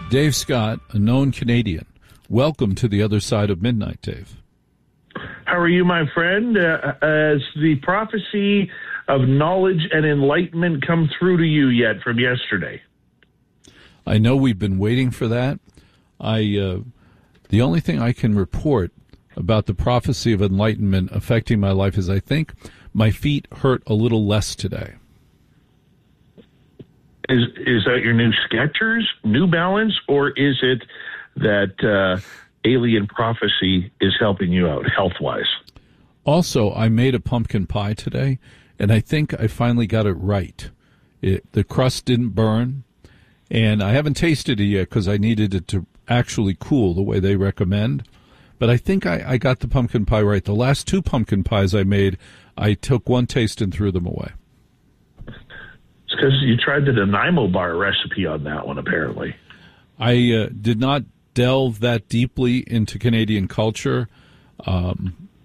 Dave Scott, a known Canadian. Welcome to the other side of midnight, Dave. How are you, my friend? Has the prophecy of knowledge and enlightenment come through to you yet from yesterday? I know we've been waiting for that. The only thing I can report about the prophecy of enlightenment affecting my life is I think my feet hurt a little less today. Is that your new Skechers, New Balance, or is it that alien prophecy is helping you out health-wise? Also, I made a pumpkin pie today, and I think I finally got it right. The crust didn't burn, and I haven't tasted it yet because I needed it to actually cool the way they recommend. But I think I got the pumpkin pie right. The last two pumpkin pies I made, I took one taste and threw them away. It's because you tried the Nanaimo bar recipe on that one, apparently. I did not delve that deeply into Canadian culture. I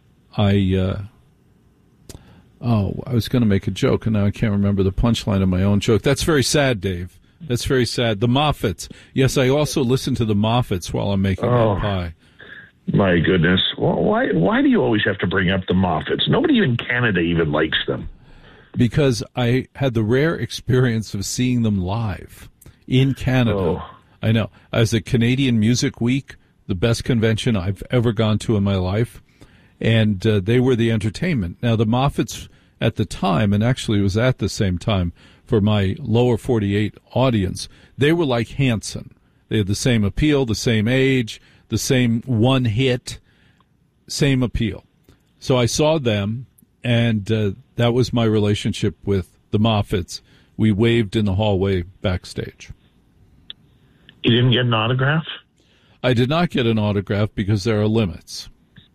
was going to make a joke, and now I can't remember the punchline of my own joke. That's very sad, Dave. That's very sad. The Moffats. Yes, I also listen to the Moffats while I'm making that pie. My goodness. Well, why do you always have to bring up the Moffats? Nobody in Canada even likes them. Because I had the rare experience of seeing them live in Canada. Oh. I know. As a Canadian Music Week, the best convention I've ever gone to in my life, and they were the entertainment. Now, the Moffats at the time, and actually it was at the same time for my lower 48 audience, they were like Hanson. They had the same appeal, the same age, the same one hit, same appeal. So I saw them, and that was my relationship with the Moffats. We waved in the hallway backstage. You didn't get an autograph? I did not get an autograph because there are limits.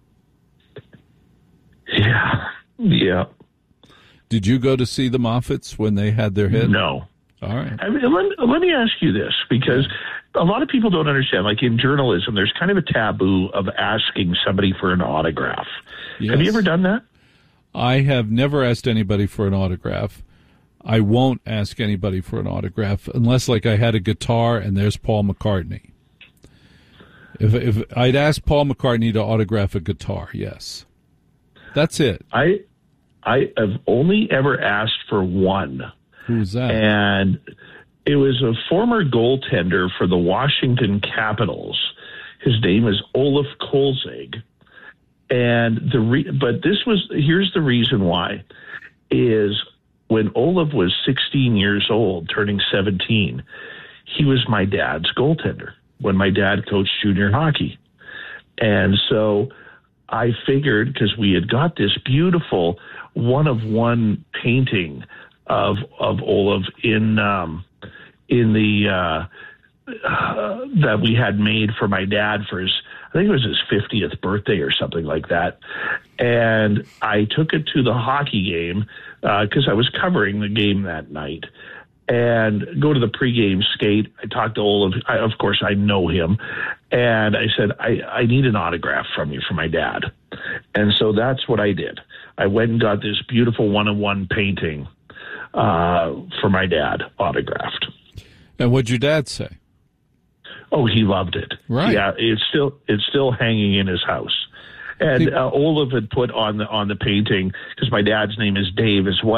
Yeah. Did you go to see the Moffats when they had their hit? No. All right. I mean, let me ask you this, because a lot of people don't understand, like in journalism, there's kind of a taboo of asking somebody for an autograph. Yes. Have you ever done that? I have never asked anybody for an autograph. I won't ask anybody for an autograph unless, like, I had a guitar and there's Paul McCartney. If I'd ask Paul McCartney to autograph a guitar, yes. That's it. I have only ever asked for one. Who's that? And it was a former goaltender for the Washington Capitals. His name is Olaf Kolzig. And here's the reason why, is when Olaf was 16 years old, turning 17, he was my dad's goaltender when my dad coached junior hockey. And so I figured, because we had got this beautiful one-of-one painting of Olaf in the that we had made for my dad for his, I think it was his 50th birthday or something like that. And I took it to the hockey game because I was covering the game that night, and go to the pregame skate. I talked to Olaf. Of course, I know him. And I said, I need an autograph from you for my dad. And so that's what I did. I went and got this beautiful one-on-one painting for my dad, autographed. And what'd your dad say? Oh, he loved it. Right. Yeah, it's still hanging in his house. And Olaf had put on the painting, because my dad's name is Dave as well.